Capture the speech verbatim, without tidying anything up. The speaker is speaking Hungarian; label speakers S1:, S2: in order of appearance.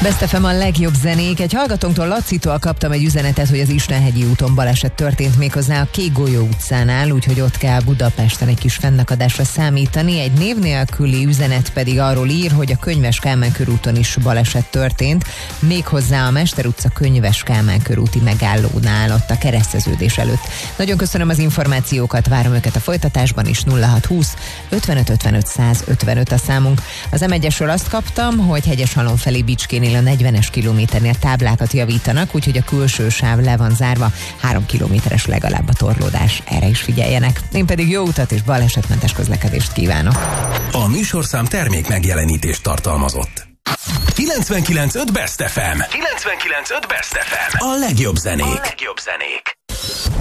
S1: Best ef em a legjobb zenék. Egy hallgatónktól, Lacitól kaptam egy üzenetet, hogy az Istenhegyi úton baleset történt, méghozzá a Kékgolyó utcánál, úgyhogy ott kell Budapesten egy kis fennakadásra számítani. Egy név nélküli üzenet pedig arról ír, hogy a Könyves Kálmán körúton is baleset történt, méghozzá a Mester utca Könyves Kálmán körúti megállónál, ott a kereszteződés előtt. Nagyon köszönöm az információkat, várom őket a folytatásban is. Nulla hat húsz ötvenöt ötvenöt száz ötvenöt a számunk. Az em egyesről azt kaptam, hogy Hegyeshalom felé Bicskénél a negyvenes kilométernél táblákat javítanak, úgyhogy a külső sáv le van zárva, három kilométeres legalább a torlódás, erre is figyeljenek. Én pedig jó utat és balesetmentes közlekedést kívánok.
S2: A műsorszám termék megjelenítést tartalmazott. kilencvenkilenc öt Best ef em. kilencvenkilenc öt Best ef em. A legjobb zenék. A legjobb zenék.